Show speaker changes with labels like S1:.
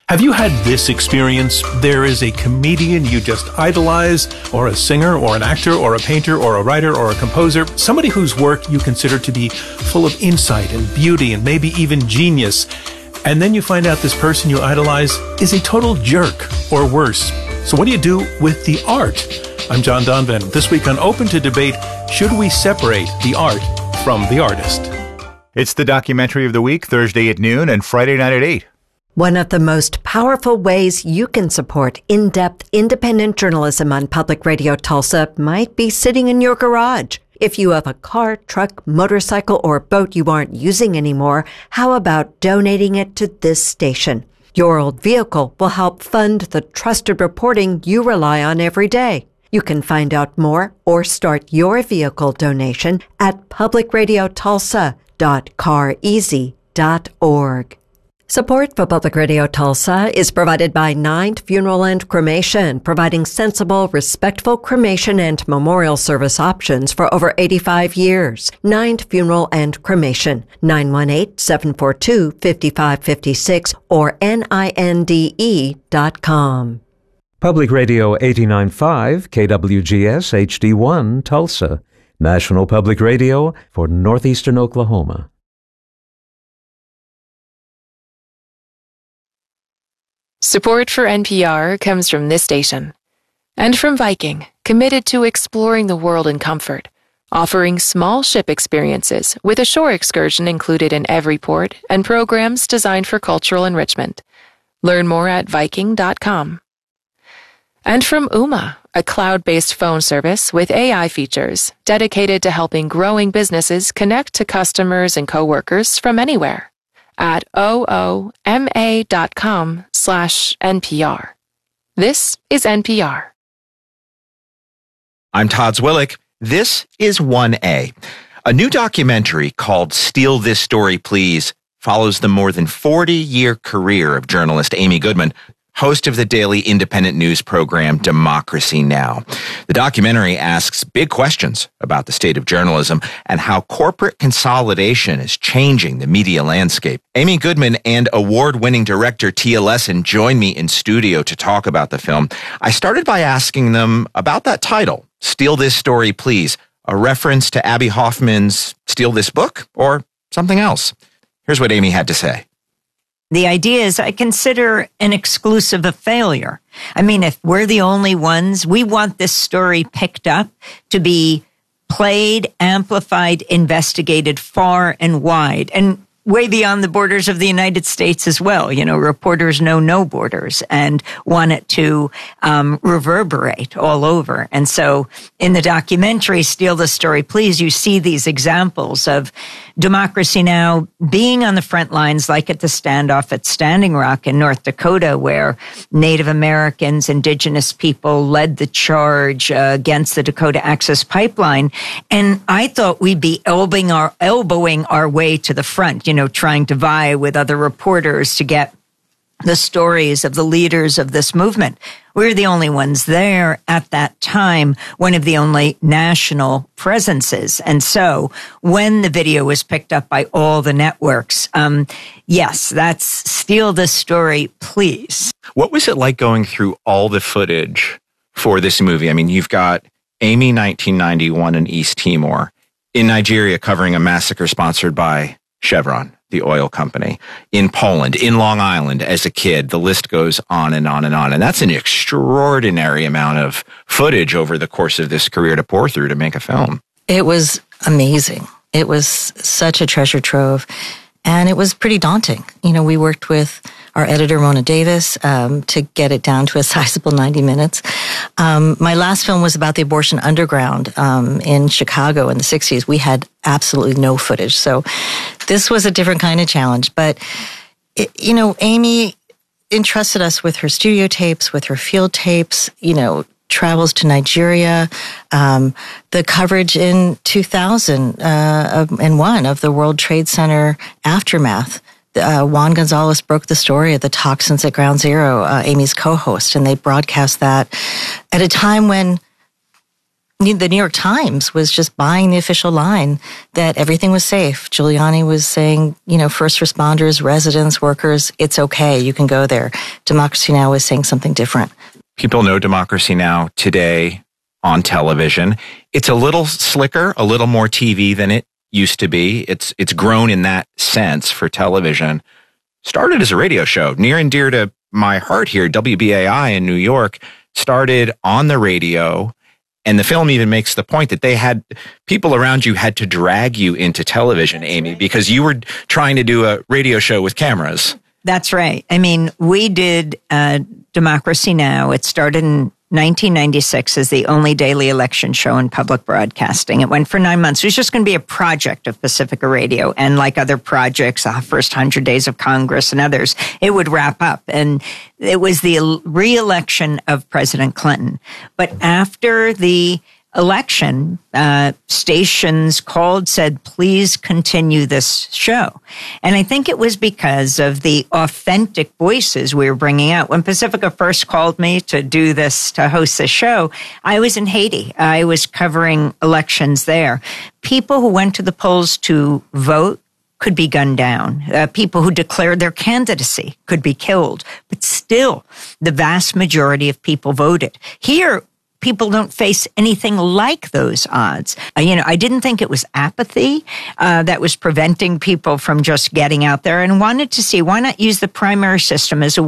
S1: Have you had this experience? There is a comedian you just idolize, or a singer, or an actor, or a painter, or a writer, or a composer, somebody whose work you consider to be full of insight and beauty and maybe even genius. And then you find out this person you idolize is a total jerk, or worse. So what do you do with the art? I'm John Donvan. This week on Open to Debate, should we separate the art from the artist?
S2: It's the documentary of the week, Thursday at noon and Friday night at 8.
S3: One of the most powerful ways you can support in-depth, independent journalism on Public Radio Tulsa might be sitting in your garage. If you have a car, truck, motorcycle, or boat you aren't using anymore, how about donating it to this station? Your old vehicle will help fund the trusted reporting you rely on every day. You can find out more or start your vehicle donation at publicradiotulsa.careasy.org. Support for Public Radio Tulsa is provided by Ninth Funeral and Cremation, providing sensible, respectful cremation and memorial service options for over 85 years. Ninth Funeral and Cremation, 918-742-5556 or NINDE.com.
S4: Public Radio 89.5 KWGS HD1 Tulsa, National Public Radio for Northeastern Oklahoma.
S5: Support for NPR comes from this station and from Viking, committed to exploring the world in comfort, offering small ship experiences with a shore excursion included in every port and programs designed for cultural enrichment. Learn more at Viking.com. And from Ooma, a cloud-based phone service with AI features dedicated to helping growing businesses connect to customers and coworkers from anywhere at ooma.com/NPR. This is NPR.
S6: I'm Todd Zwillich. This is 1A. A new documentary called Steal This Story, Please follows the more than 40-year career of journalist Amy Goodman, host of the daily independent news program Democracy Now! The documentary asks big questions about the state of journalism and how corporate consolidation is changing the media landscape. Amy Goodman and award-winning director Tia Lesson join me in studio to talk about the film. I started by asking them about that title, Steal This Story, Please, a reference to Abby Hoffman's Steal This Book, or something else. Here's what Amy had to say.
S7: The idea is I consider an exclusive a failure. I mean, if we're the only ones, we want this story picked up to be played, amplified, investigated far and wide, and way beyond the borders of the United States as well. You know, reporters know no borders and want it to reverberate all over. And so in the documentary, Steal the Story, Please, you see these examples of Democracy Now! Being on the front lines, like at the standoff at Standing Rock in North Dakota, where Native Americans, indigenous people led the charge against the Dakota Access Pipeline. And I thought we'd be elbowing our way to the front, you know, trying to vie with other reporters to get the stories of the leaders of this movement. We're the only ones there at that time, one of the only national presences. And so when the video was picked up by all the networks, yes, that's Steal This Story, Please.
S6: What was it like going through all the footage for this movie? I mean, you've got Amy 1991 in East Timor, in Nigeria covering a massacre sponsored by Chevron, the oil company, in Poland, in Long Island as a kid. The list goes on and on and on. And that's an extraordinary amount of footage over the course of this career to pour through to make a film.
S8: It was amazing. It was such a treasure trove. And it was pretty daunting. You know, we worked with our editor, Mona Davis, to get it down to a sizable 90 minutes. My last film was about the abortion underground in Chicago in the 60s. We had absolutely no footage. So this was a different kind of challenge. But, you know, Amy entrusted us with her studio tapes, with her field tapes, you know, travels to Nigeria, the coverage in 2001 of the World Trade Center aftermath. Juan Gonzalez broke the story of the toxins at Ground Zero, Amy's co-host, and they broadcast that at a time when The New York Times was just buying the official line that everything was safe. Giuliani was saying, first responders, residents, workers, it's okay. You can go there. Democracy Now! Was saying something different.
S6: People know Democracy Now! Today on television. It's a little slicker, a little more TV than it used to be. It's grown in that sense for television. Started as a radio show, near and dear to my heart here. WBAI in New York started on the radio. And the film even makes the point that they had people around you had to drag you into television, Amy, because you were trying to do a radio show with cameras.
S7: That's right. I mean, we did Democracy Now! It started in 1996 as the only daily election show in public broadcasting. It went for 9 months. It was just going to be a project of Pacifica Radio. And like other projects, the first 100 Days of Congress and others, it would wrap up. And it was the re-election of President Clinton. But after the election, stations called, said, please continue this show. And I think it was because of the authentic voices we were bringing out. When Pacifica first called me to do this, to host this show, I was in Haiti. I was covering elections there. People who went to the polls to vote could be gunned down. People who declared their candidacy could be killed. But still, the vast majority of people voted. Here, people don't face anything like those odds. I didn't think it was apathy that was preventing people from just getting out there, and wanted to see, why not use the primary system as a